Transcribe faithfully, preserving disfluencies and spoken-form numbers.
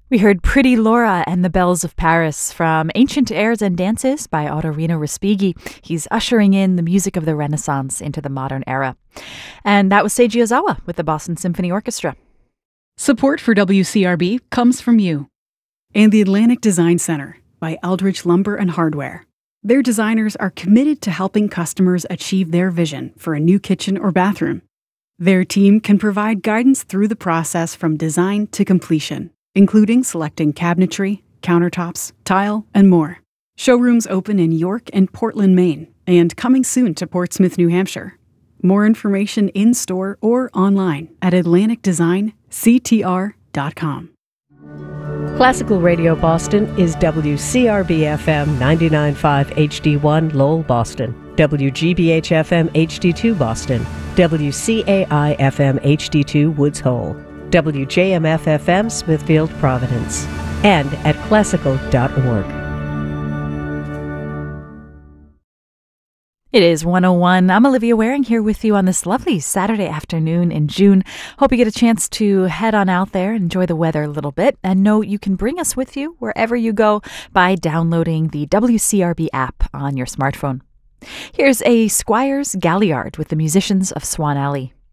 We heard Pretty Laura and the Bells of Paris from Ancient Airs and Dances by Ottorino Respighi. He's ushering in the music of the Renaissance into the modern era. And that was Seiji Ozawa with the Boston Symphony Orchestra. Support for W C R B comes from you. And the Atlantic Design Center by Eldridge Lumber and Hardware. Their designers are committed to helping customers achieve their vision for a new kitchen or bathroom. Their team can provide guidance through the process from design to completion, including selecting cabinetry, countertops, tile, and more. Showrooms open in York and Portland, Maine, and coming soon to Portsmouth, New Hampshire. More information in-store or online at atlantic design c t r dot com. Classical Radio Boston is W C R B F M ninety-nine point five H D one Lowell, Boston, W G B H F M H D two Boston, W C A I F M H D two Woods Hole, W J M F F M Smithfield, Providence, and at classical dot org. It is one oh one. I'm Olivia Waring here with you on this lovely Saturday afternoon in June. Hope you get a chance to head on out there, enjoy the weather a little bit, and know you can bring us with you wherever you go by downloading the W C R B app on your smartphone. Here's a Squires Galliard with the musicians of Swan Alley.